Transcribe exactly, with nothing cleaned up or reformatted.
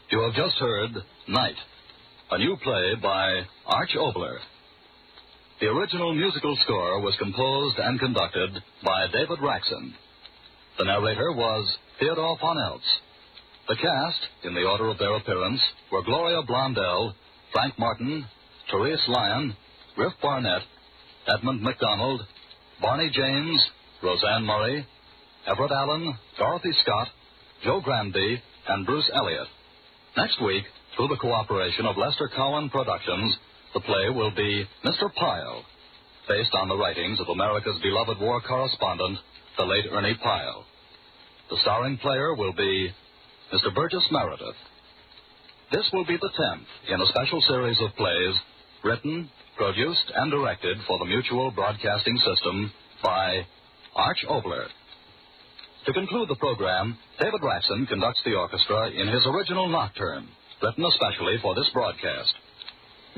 You have just heard Night, a new play by Arch Obler. The original musical score was composed and conducted by David Raxon. The narrator was Theodore von Eltz. The cast, in the order of their appearance, were Gloria Blondell, Frank Martin, Therese Lyon, Griff Barnett, Edmund MacDonald, Barney James, Roseanne Murray, Everett Allen, Dorothy Scott, Joe Granby, and Bruce Elliott. Next week, through the cooperation of Lester Cowan Productions, the play will be Mister Pyle, based on the writings of America's beloved war correspondent, the late Ernie Pyle. The starring player will be Mister Burgess Meredith. This will be the tenth in a special series of plays written, produced, and directed for the Mutual Broadcasting System by Arch Obler. To conclude the program, David Raxon conducts the orchestra in his original nocturne, written especially for this broadcast.